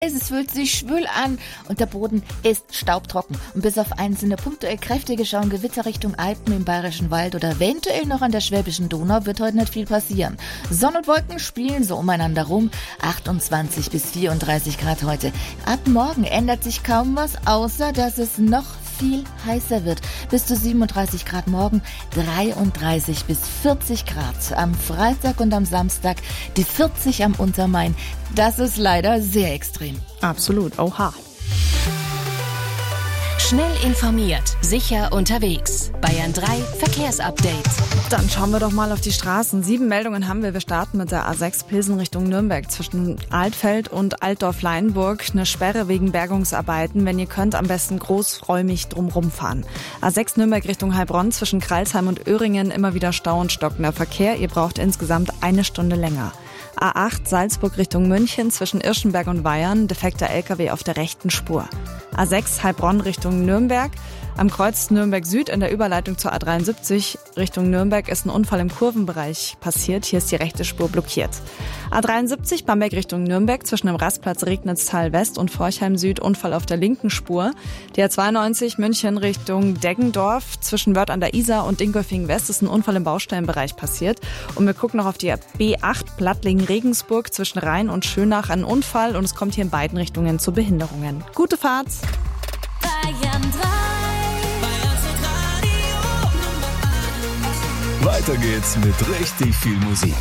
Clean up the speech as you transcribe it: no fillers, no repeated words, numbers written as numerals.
Es fühlt sich schwül an und der Boden ist staubtrocken. Und bis auf einzelne punktuell kräftige Schauengewitter Richtung Alpen im Bayerischen Wald oder eventuell noch an der Schwäbischen Donau wird heute nicht viel passieren. Sonne und Wolken spielen so umeinander rum. 28 bis 34 Grad heute. Ab morgen ändert sich kaum was, außer dass es noch viel heißer wird. Bis zu 37 Grad morgen, 33 bis 40 Grad am Freitag und am Samstag, die 40 am Untermain. Das ist leider sehr extrem. Absolut, oha. Schnell informiert, sicher unterwegs. Bayern 3 Verkehrsupdate. Dann schauen wir doch mal auf die Straßen. 7 Meldungen haben wir. Wir starten mit der A6 Pilsen Richtung Nürnberg zwischen Altfeld und Altdorf-Leinburg. Eine Sperre wegen Bergungsarbeiten. Wenn ihr könnt, am besten großräumig drumrum fahren. A6 Nürnberg Richtung Heilbronn zwischen Kreilsheim und Öhringen immer wieder Stau und stockender Verkehr. Ihr braucht insgesamt 1 Stunde länger. A8 Salzburg Richtung München zwischen Irschenberg und Weyern, defekter LKW auf der rechten Spur. A6 Heilbronn Richtung Nürnberg. Am Kreuz Nürnberg Süd in der Überleitung zur A73 Richtung Nürnberg ist ein Unfall im Kurvenbereich passiert. Hier ist die rechte Spur blockiert. A73 Bamberg Richtung Nürnberg zwischen dem Rastplatz Regnitztal West und Forchheim Süd Unfall auf der linken Spur. Die A92 München Richtung Deggendorf zwischen Wörth an der Isar und Dingolfing West ist ein Unfall im Baustellenbereich passiert. Und wir gucken noch auf die B8 Plattlingen-Regensburg zwischen Rhein und Schönach ein Unfall und es kommt hier in beiden Richtungen zu Behinderungen. Gute Fahrt! Bayern 3. Weiter geht's mit richtig viel Musik.